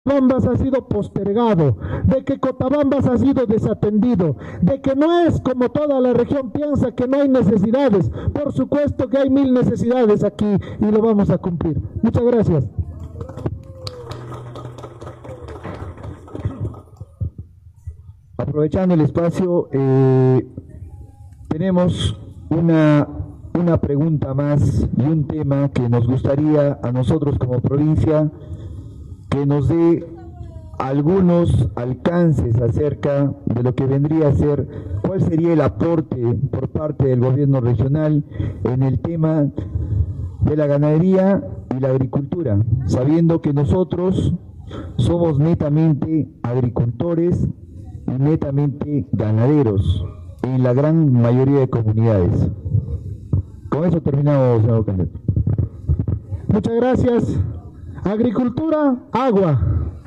Cotabambas ha sido postergado, de que Cotabambas ha sido desatendido, de que no es como toda la región piensa que no hay necesidades. Por supuesto que hay 1000 necesidades aquí y lo vamos a cumplir. Muchas gracias. Aprovechando el espacio, tenemos una pregunta más y un tema que nos gustaría a nosotros como provincia que nos dé algunos alcances acerca de lo que vendría a ser, cuál sería el aporte por parte del gobierno regional en el tema de la ganadería y la agricultura, sabiendo que nosotros somos netamente agricultores y netamente ganaderos en la gran mayoría de comunidades. Con eso terminamos, señor candidato. Muchas gracias. Agricultura, agua.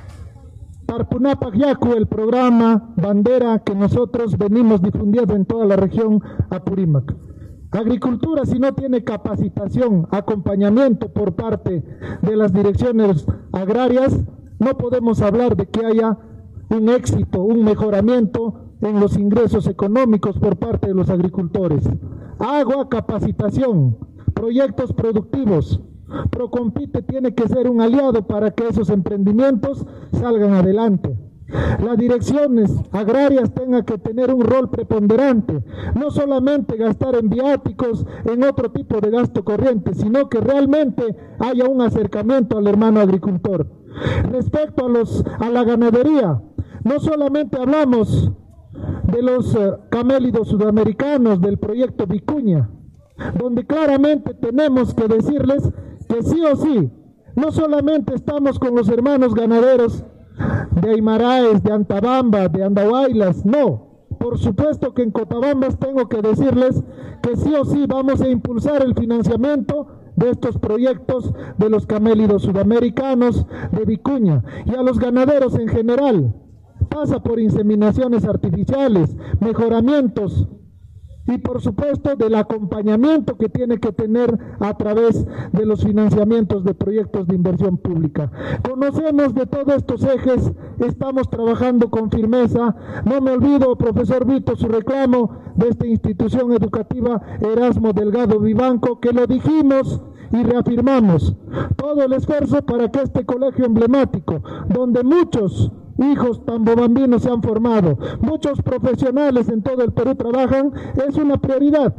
Tarpunapac Yacu, el programa bandera que nosotros venimos difundiendo en toda la región Apurímac. Agricultura, si no tiene capacitación, acompañamiento por parte de las direcciones agrarias, no podemos hablar de que haya un éxito, un mejoramiento en los ingresos económicos por parte de los agricultores. Agua, capacitación, proyectos productivos. Procompite tiene que ser un aliado para que esos emprendimientos salgan adelante. Las direcciones agrarias tengan que tener un rol preponderante, no solamente gastar en viáticos, en otro tipo de gasto corriente, sino que realmente haya un acercamiento al hermano agricultor. Respecto a la ganadería, no solamente hablamos de los camélidos sudamericanos del proyecto Vicuña, donde claramente tenemos que decirles que sí o sí, no solamente estamos con los hermanos ganaderos de Aymaraes, de Antabamba, de Andahuaylas, no. Por supuesto que en Cotabambas tengo que decirles que sí o sí vamos a impulsar el financiamiento de estos proyectos de los camélidos sudamericanos, de Vicuña, y a los ganaderos en general. Pasa por inseminaciones artificiales, mejoramientos, y por supuesto del acompañamiento que tiene que tener a través de los financiamientos de proyectos de inversión pública. Conocemos de todos estos ejes, estamos trabajando con firmeza. No me olvido, profesor Vito, su reclamo de esta institución educativa Erasmo Delgado Vivanco, que lo dijimos y reafirmamos todo el esfuerzo para que este colegio emblemático, donde muchos hijos tambobambinos se han formado, muchos profesionales en todo el Perú trabajan, es una prioridad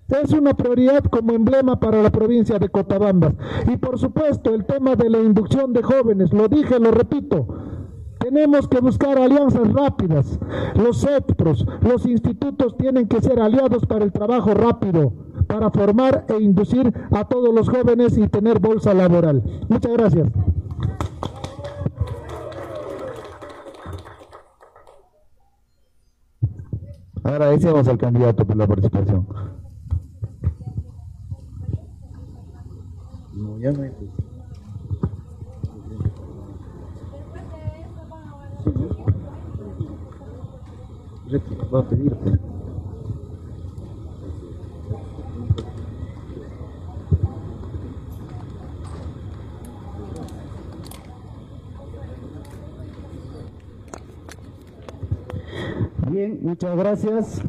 como emblema para la provincia de Cotabambas. Y por supuesto el tema de la inducción de jóvenes, lo dije, lo repito, tenemos que buscar alianzas rápidas. Los CETPROS, los institutos tienen que ser aliados para el trabajo rápido, para formar e inducir a todos los jóvenes y tener bolsa laboral. Muchas gracias. Agradecemos al candidato por la participación. No, ya no hay. Va a pedirte. Bien, muchas gracias.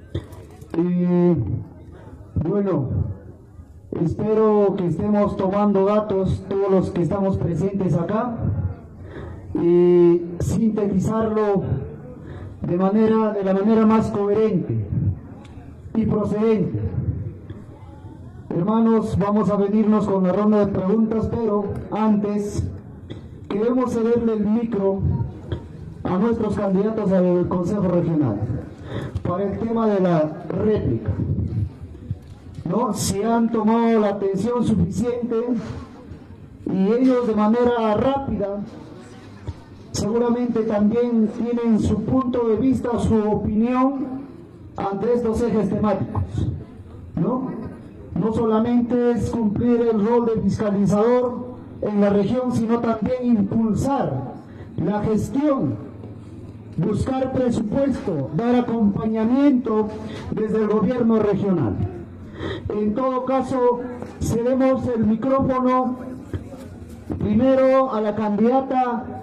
Bueno, espero que estemos tomando datos todos los que estamos presentes acá y sintetizarlo de la manera más coherente y procedente. Hermanos, vamos a venirnos con la ronda de preguntas, pero antes queremos cederle el micro a nuestros candidatos al Consejo Regional para el tema de la réplica, ¿no? Si han tomado la atención suficiente y ellos de manera rápida seguramente también tienen su punto de vista, su opinión ante estos ejes temáticos, ¿no? No solamente es cumplir el rol de fiscalizador en la región, sino también impulsar la gestión, buscar presupuesto, dar acompañamiento desde el gobierno regional. En todo caso, cedemos el micrófono primero a la candidata